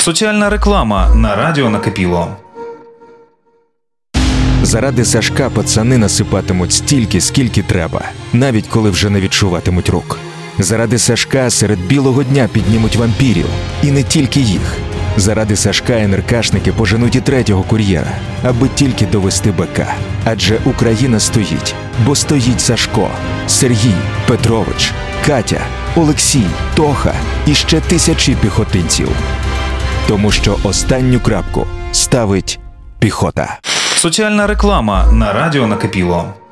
Соціальна реклама на радіо «Накипіло». Заради Сашка пацани насипатимуть стільки, скільки треба, навіть коли вже не відчуватимуть рук. Заради Сашка серед білого дня піднімуть вампірів. І не тільки їх. Заради Сашка НРКшники поженуть і третього кур'єра, аби тільки довести БК. Адже Україна стоїть, бо стоїть Сашко, Сергій, Петрович, Катя, Олексій, Тоха і ще тисячі піхотинців. Тому що останню крапку ставить піхота. Соціальна реклама на радіо «Накипіло».